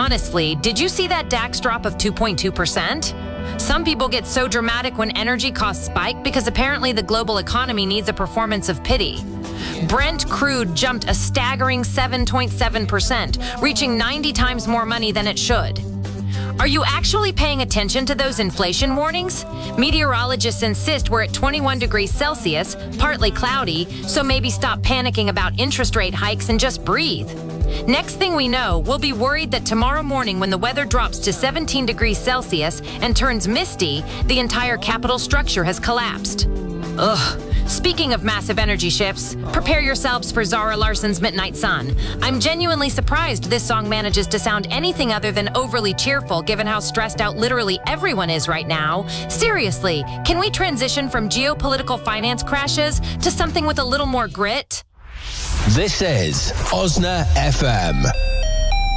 honestly, did you see that DAX drop of 2.2%? Some people get so dramatic when energy costs spike because apparently the global economy needs a performance of pity. Brent crude jumped a staggering 7.7%, reaching 90 times more money than it should. Are you actually paying attention to those inflation warnings? Meteorologists insist we're at 21 degrees Celsius, partly cloudy, so maybe stop panicking about interest rate hikes and just breathe. Next thing we know, we'll be worried that tomorrow morning when the weather drops to 17 degrees Celsius and turns misty, the entire capital structure has collapsed. Ugh. Speaking of massive energy shifts, prepare yourselves for Zara Larsson's Midnight Sun. I'm genuinely surprised this song manages to sound anything other than overly cheerful given how stressed out literally everyone is right now. Seriously, can we transition from geopolitical finance crashes to something with a little more grit? This is Osna FM.